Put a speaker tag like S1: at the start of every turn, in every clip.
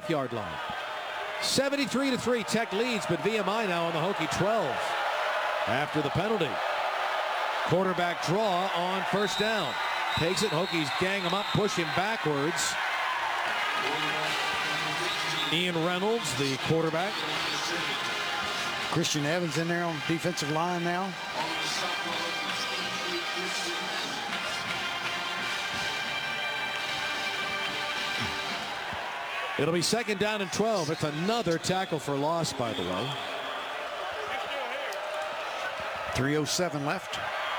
S1: 25-yard line. 73-3, Tech leads, but VMI now on the Hokie 12 after the penalty. Quarterback draw on first down. Takes it, Hokies gang him up, push him backwards. Ian Reynolds, the quarterback.
S2: Christian Evans in there on the defensive line now.
S1: It'll be second down and 12. It's another tackle for loss, by the way.
S2: 3:07 left.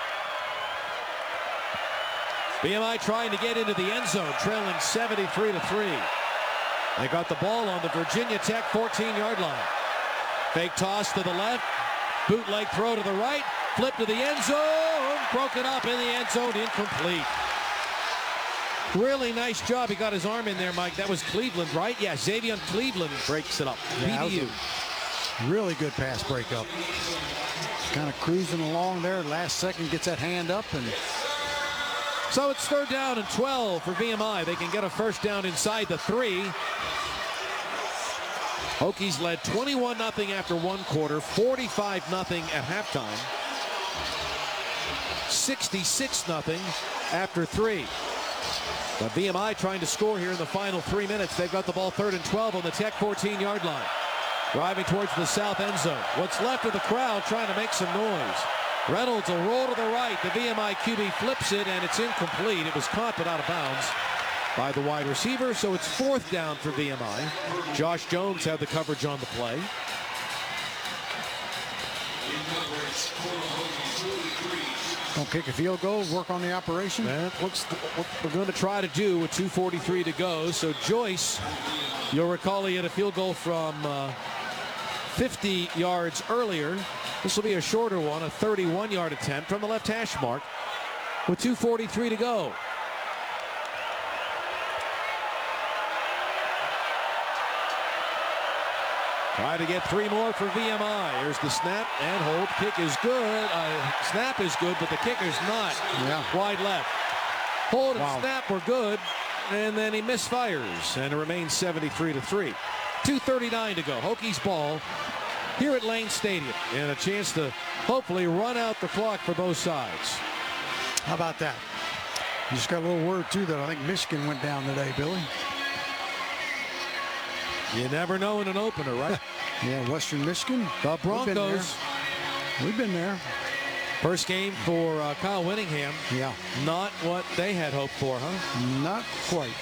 S1: VMI trying to get into the end zone, trailing 73-3. They got the ball on the Virginia Tech 14-yard line. Fake toss to the left, bootleg throw to the right, flip to the end zone, broken up in the end zone, incomplete. Really nice job. He got his arm in there, Mike. That was Cleveland, right? Yeah, Xavier Cleveland breaks it up.
S2: Yeah,
S1: BDU.
S2: Really good pass breakup. Kind of cruising along there. Last second gets that hand up. And
S1: so it's third down and 12 for VMI. They can get a first down inside the 3. Hokies led 21-0 after one quarter, 45-0 at halftime, 66-0 after 3. But VMI trying to score here in the final 3 minutes. They've got the ball third and 12 on the Tech 14-yard line. Driving towards the south end zone. What's left of the crowd trying to make some noise. Reynolds will roll to the right. The VMI QB flips it, and it's incomplete. It was caught but out of bounds by the wide receiver, so it's fourth down for VMI. Josh Jones had the coverage on the play.
S2: Don't kick a field goal, work on the operation.
S1: That looks what we're going to try to do with 2:43 to go. So Joyce, you'll recall he had a field goal from 50 yards earlier. This will be a shorter one, a 31-yard attempt from the left hash mark with 2:43 to go. Try to get 3 more for VMI. Here's the snap and hold. Kick is good. Snap is good, but the kicker's not.
S2: Yeah.
S1: Wide left. Hold and snap were good, and then he misfires, and it remains 73-3. 2:39 to go. Hokies ball here at Lane Stadium, and a chance to hopefully run out the clock for both sides.
S2: How about that? You just got a little word, too, that I think Michigan went down today, Billy.
S1: You never know in an opener, right?
S2: Yeah, Western Michigan.
S1: The Broncos.
S2: We've been there.
S1: First game for Kyle Winningham.
S2: Yeah.
S1: Not what they had hoped for, huh?
S2: Not quite.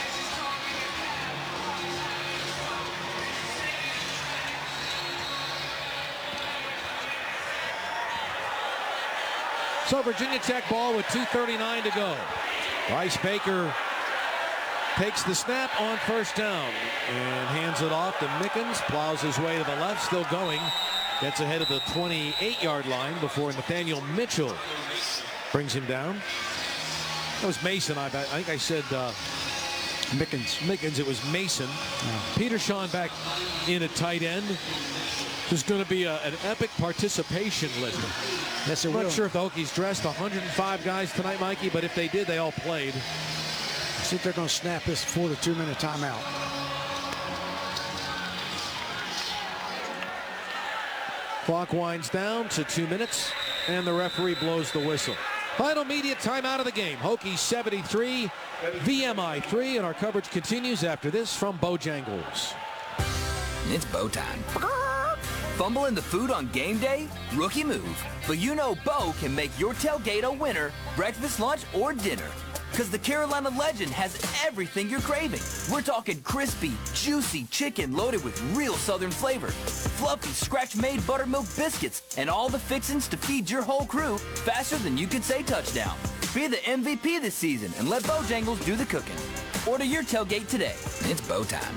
S1: So Virginia Tech ball with 2:39 to go. Bryce Baker takes the snap on first down and hands it off to Mickens. Plows his way to the left, still going. Gets ahead of the 28-yard line before Nathaniel Mitchell brings him down. That was Mason. I think I said Mickens. It was Mason.
S2: Yeah.
S1: Peter Sean back in at tight end. There's going to be an epic participation list.
S2: Yes,
S1: I'm not sure if the Hokies dressed 105 guys tonight, Mikey, but if they did, they all played.
S2: See if they're going to snap this before the 2-minute timeout.
S1: Clock winds down to 2 minutes, and the referee blows the whistle. Final media timeout of the game. Hokies 73, VMI 3, and our coverage continues after this from Bojangles.
S3: It's Bo time. Fumbling the food on game day? Rookie move. But you know Bo can make your tailgate a winner, breakfast, lunch, or dinner. Because the Carolina Legend has everything you're craving. We're talking crispy, juicy chicken loaded with real Southern flavor, fluffy scratch-made buttermilk biscuits, and all the fixings to feed your whole crew faster than you could say touchdown. Be the MVP this season and let Bojangles do the cooking. Order your tailgate today. It's Bo time.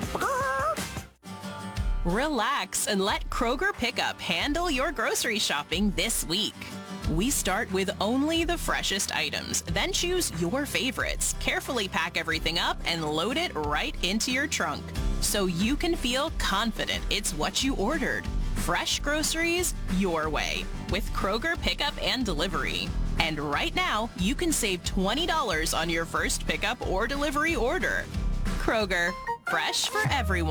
S4: Relax and let Kroger Pickup handle your grocery shopping this week. We start with only the freshest items, then choose your favorites, carefully pack everything up, and load it right into your trunk so you can feel confident it's what you ordered. Fresh groceries your way with Kroger Pickup and Delivery. And right now, you can save $20 on your first pickup or delivery order. Kroger, fresh for everyone.